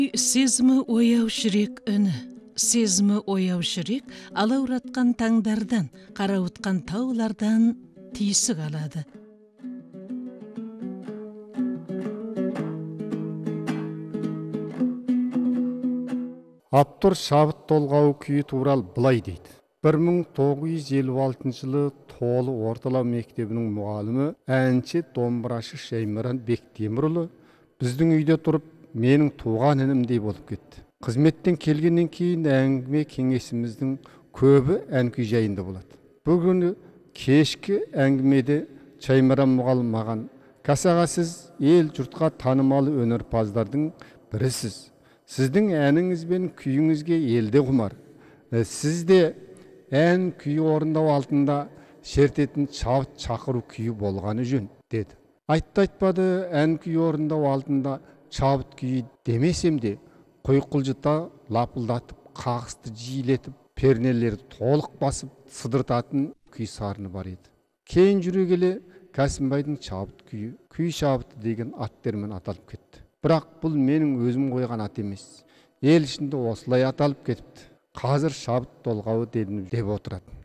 Сезімі ояу жүрек үні, сезімі ояу жүрек алауратқан таңдардан, қарауытқан таулардан түйсік алады. Автор Шабыт Толғауы күйі туралы былай дейді. 1956 жылы Толы орталау мектебінің мұғалімі әнші домбырашы Шаймаран Бектемірұлы біздің үйде тұрып, менің туған інімдей болып кетті. Қызметтен келгеннен кейін әңгіме кеңесіміздің көбі ән күй жайында болады. Бүгін кешкі әңгімеде Шаймаран мұғалім маған: "Касаға, сіз ел жұртқа танымалы өнерпаздардың бірісіз. Сіздің әніңіз бен күйіңізге елде құмар. Сізде ән күй орындау алдында шертетін шабыт шақыру күйі болғаны жөн", деді. Айтты айтпады, ән күй орындау алдында шабыт күйі демесем де, құйқылжыта лапылдатып, қағысты жиілетіп, пернелерді толық басып сыдыртатын күй сарыны бар еді. Кейін жүре келе Кәсімбайдың шабыт күйі, күй шабыты деген аттермен аталып кетті. Бірақ бұл менің өзім қойған ат емес. Ел ішінде осылай аталып кетіпті. Қазір Шабыт Толғауы деп отырады.